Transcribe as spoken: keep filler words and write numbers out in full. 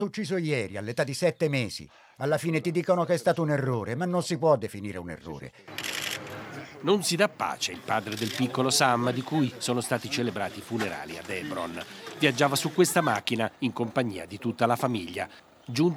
Ucciso ieri, all'età di sette mesi. Alla fine ti dicono che è stato un errore, ma non si può definire un errore. Non si dà pace il padre del piccolo Sam, di cui sono stati celebrati i funerali ad Hebron. Viaggiava su questa macchina in compagnia di tutta la famiglia. Giunti